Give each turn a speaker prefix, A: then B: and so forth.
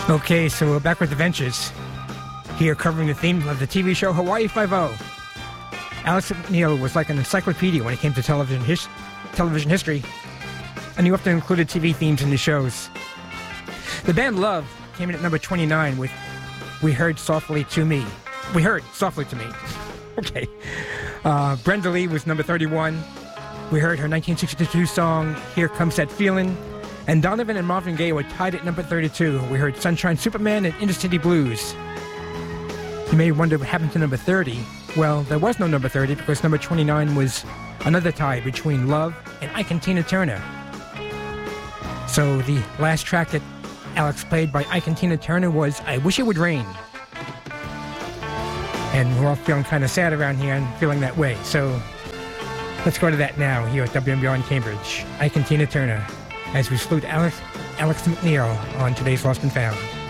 A: Okay, so we're back with the Ventures. Here covering the theme of the TV show Hawaii Five-0. Alex McNeil was like an encyclopedia when it came to television history, and he often included TV themes in the shows. The band Love came in at number 29 with We Heard Softly to Me. Okay. Brenda Lee was number 31. We heard her 1962 song, Here Comes That Feeling. And Donovan and Marvin Gaye were tied at number 32. We heard Sunshine Superman and Intercity Blues. You may wonder what happened to number 30. Well, there was no number 30 because number 29 was another tie between Love and Ike and Tina Turner. So the last track that Alex played by Ike and Tina Turner was I Wish It Would Rain. And we're all feeling kind of sad around here and feeling that way. So let's go to that now here at WMBR in Cambridge. Ike and Tina Turner, as we salute Alex McNeil on today's Lost and Found.